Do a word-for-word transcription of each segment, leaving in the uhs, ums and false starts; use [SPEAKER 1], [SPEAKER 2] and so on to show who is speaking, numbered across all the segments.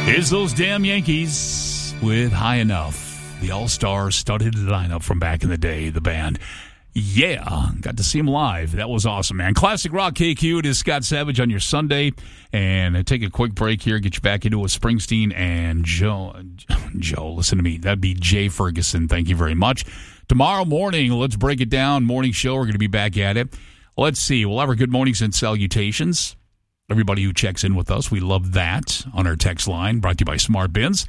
[SPEAKER 1] It's those damn Yankees with High Enough. The all-star studded lineup from back in the day, the band. Yeah, got to see him live. That was awesome, man. Classic Rock K Q. It is Scott Savage on your Sunday. And I take a quick break here, get you back into it with Springsteen and Joe. Joe, listen to me. That'd be Jay Ferguson. Thank you very much. Tomorrow morning, let's break it down. Morning show, we're going to be back at it. Let's see. We'll have our good mornings and salutations. Everybody who checks in with us, we love that on our text line, brought to you by Smart Bins.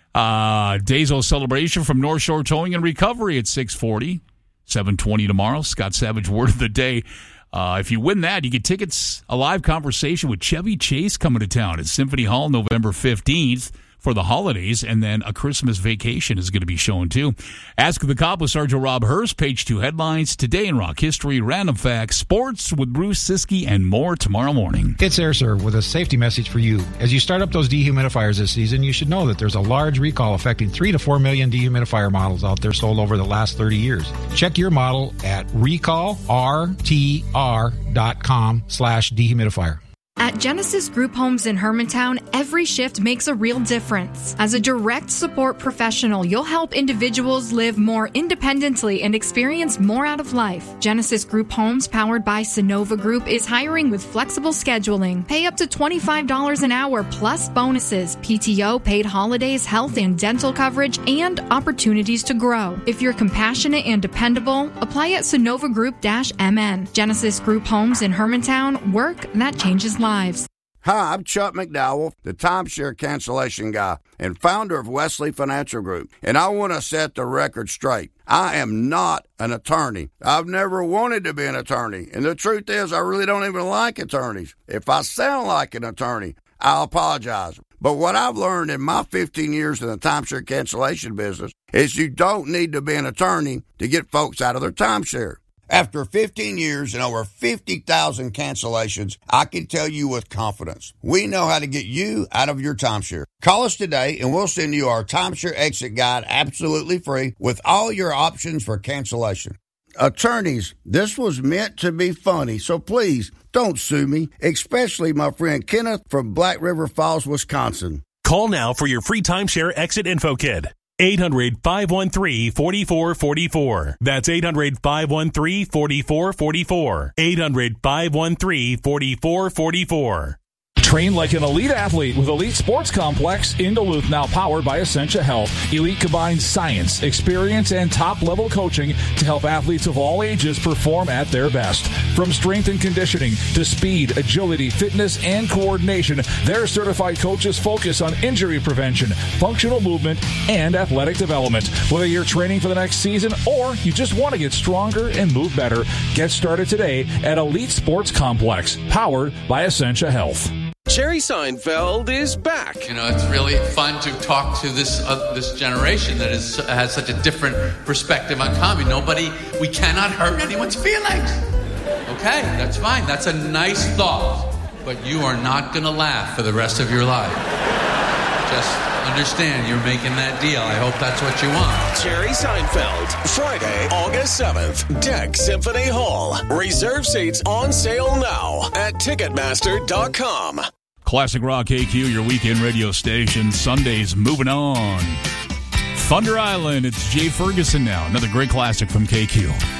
[SPEAKER 1] Uh, Dazo celebration from North Shore Towing and Recovery at six forty, seven twenty tomorrow. Scott Savage, word of the day. Uh, if you win that, you get tickets, a live conversation with Chevy Chase coming to town at Symphony Hall November fifteenth for the holidays, and then A Christmas Vacation is going to be shown too. Ask the Cop with Sergeant Rob Hurst, page two headlines, Today in Rock History, Random Facts, Sports with Bruce Siskey, and more tomorrow morning.
[SPEAKER 2] It's AirServe with a safety message for you. As you start up those dehumidifiers this season, you should know that there's a large recall affecting three to four million dehumidifier models out there sold over the last thirty years. Check your model at recall r t r dot com slash dehumidifier.
[SPEAKER 3] At Genesis Group Homes in Hermantown, every shift makes a real difference. As a direct support professional, you'll help individuals live more independently and experience more out of life. Genesis Group Homes, powered by Sonova Group, is hiring with flexible scheduling. Pay up to twenty-five dollars an hour plus bonuses, P T O, paid holidays, health and dental coverage, and opportunities to grow. If you're compassionate and dependable, apply at sonova group dash m n. Genesis Group Homes in Hermantown, work that changes lives. Lives.
[SPEAKER 4] Hi, I'm Chuck McDowell, the timeshare cancellation guy and founder of Wesley Financial Group, and I want to set the record straight. I am not an attorney. I've never wanted to be an attorney, and the truth is I really don't even like attorneys. If I sound like an attorney, I'll apologize. But what I've learned in my fifteen years in the timeshare cancellation business is you don't need to be an attorney to get folks out of their timeshare. After fifteen years and over fifty thousand cancellations, I can tell you with confidence, we know how to get you out of your timeshare. Call us today and we'll send you our timeshare exit guide absolutely free with all your options for cancellation. Attorneys, this was meant to be funny, so please don't sue me, especially my friend Kenneth from Black River Falls, Wisconsin.
[SPEAKER 5] Call now for your free timeshare exit info kit. eight hundred, five one three, four four four four. That's eight hundred, five one three, four four four four. eight hundred, five one three, four four four four.
[SPEAKER 6] Train like an elite athlete with Elite Sports Complex in Duluth, now powered by Essentia Health. Elite combines science, experience, and top-level coaching to help athletes of all ages perform at their best. From strength and conditioning to speed, agility, fitness, and coordination, their certified coaches focus on injury prevention, functional movement, and athletic development. Whether you're training for the next season or you just want to get stronger and move better, get started today at Elite Sports Complex, powered by Essentia Health.
[SPEAKER 7] Jerry Seinfeld is back.
[SPEAKER 8] You know, it's really fun to talk to this uh, this generation that is has such a different perspective on comedy. Nobody, we cannot hurt anyone's feelings. Okay, that's fine. That's a nice thought. But you are not going to laugh for the rest of your life. Just understand you're making that deal. I hope that's what you want.
[SPEAKER 7] Jerry Seinfeld, Friday, August seventh, Deck Symphony Hall. Reserve seats on sale now at Ticketmaster dot com.
[SPEAKER 1] Classic Rock K Q, your weekend radio station. Sundays moving on. Thunder Island, it's Jay Ferguson now. Another great classic from K Q.